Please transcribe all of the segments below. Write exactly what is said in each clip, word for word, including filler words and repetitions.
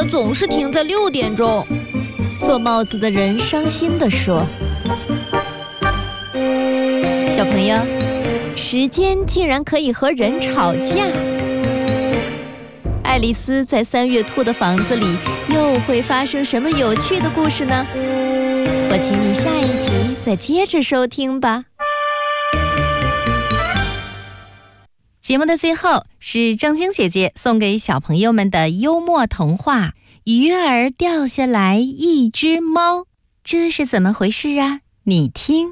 总是停在六点钟。 做帽子的人伤心地说：“小朋友，时间竟然可以和人吵架。”爱丽丝在三月兔的房子里又会发生什么有趣的故事呢？我请你下一集再接着收听吧。 节目的最后是正晶姐姐送给小朋友们的幽默童话《鱼儿掉下来一只猫》，这是怎么回事啊？你听。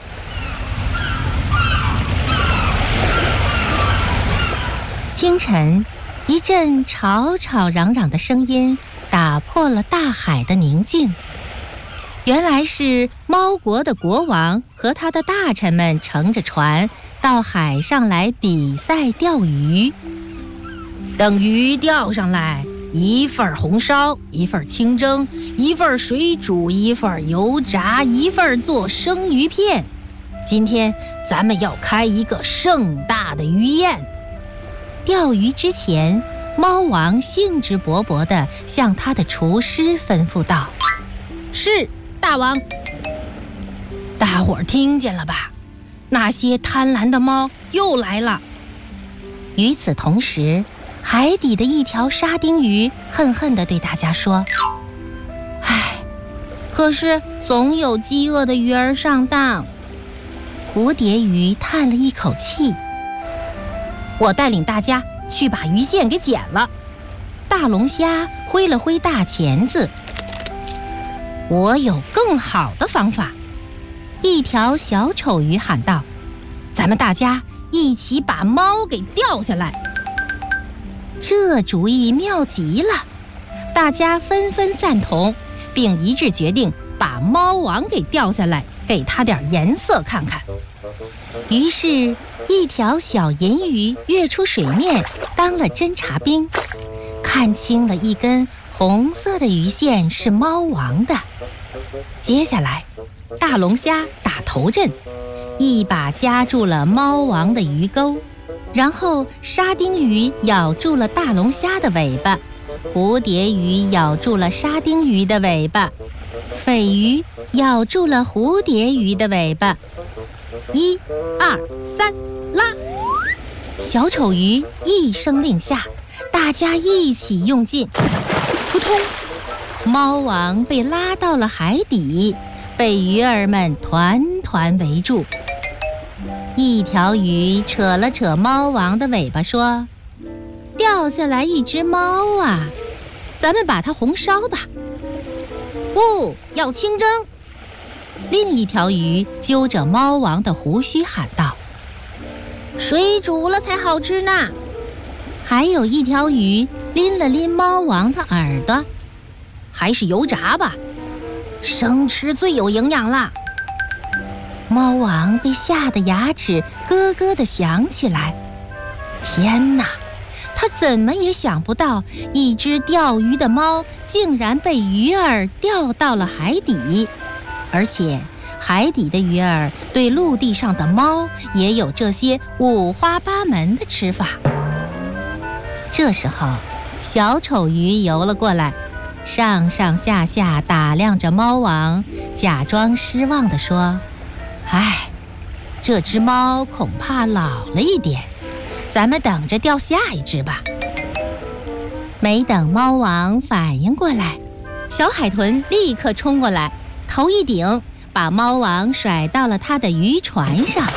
清晨，一阵吵吵嚷嚷的声音打破了大海的宁静。原来是猫国的国王和他的大臣们乘着船到海上来比赛钓鱼。等鱼钓上来，一份红烧，一份清蒸，一份水煮，一份油炸，一份做生鱼片。今天咱们要开一个盛大的鱼宴。钓鱼之前，猫王兴致勃勃地向他的厨师吩咐道：“是，大王。”大伙儿听见了吧？那些贪婪的猫又来了。与此同时，海底的一条沙丁鱼恨恨地对大家说：“唉，可是总有饥饿的鱼儿上当。”蝴蝶鱼叹了一口气：“我带领大家去把鱼线给剪了。”大龙虾挥了挥大钳子：“我有更好的方法。”一条小丑鱼喊道：“咱们大家一起把猫给钓下来。”这主意妙极了，大家纷纷赞同，并一致决定把猫王给钓下来，给他点颜色看看。于是，一条小银鱼跃出水面，当了侦察兵，看清了一根红色的鱼线是猫王的。接下来，大龙虾打头阵，一把夹住了猫王的鱼钩，然后沙丁鱼咬住了大龙虾的尾巴，蝴蝶鱼咬住了沙丁鱼的尾巴，鲱鱼咬住了蝴蝶鱼的尾巴。一、二、三，拉！小丑鱼一声令下，大家一起用劲，扑通！猫王被拉到了海底，被鱼儿们团团围住。一条鱼扯了扯猫王的尾巴说：“掉下来一只猫啊，咱们把它红烧吧。”“不要清蒸。”另一条鱼揪着猫王的胡须喊道：“水煮了才好吃呢。”还有一条鱼拎了拎猫王的耳朵：“还是油炸吧，生吃最有营养啦。”猫王被吓得牙齿咯咯地响起来。天哪，他怎么也想不到，一只钓鱼的猫竟然被鱼儿钓到了海底，而且海底的鱼儿对陆地上的猫也有这些五花八门的吃法。这时候，小丑鱼游了过来，上上下下打量着猫王，假装失望地说：“唉，这只猫恐怕老了一点，咱们等着钓下一只吧。”没等猫王反应过来，小海豚立刻冲过来，头一顶把猫王甩到了他的渔船上。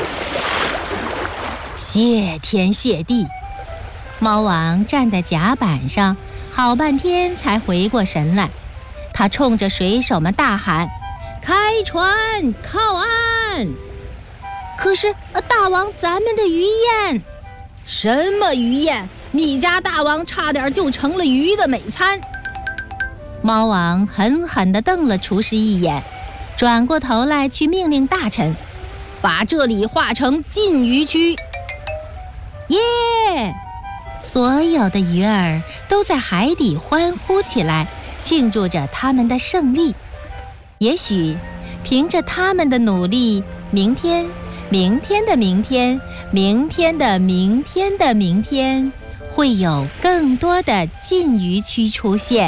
谢天谢地！猫王站在甲板上，好半天才回过神来。他冲着水手们大喊：“开船，靠岸！”可是，大王，咱们的鱼宴……什么鱼宴？你家大王差点就成了鱼的美餐。猫王狠狠地瞪了厨师一眼，转过头来去命令大臣，把这里划成禁渔区。耶！所有的鱼儿都在海底欢呼起来，庆祝着他们的胜利。也许凭着他们的努力，明天明天的明天明天的明天的明天会有更多的禁渔区出现。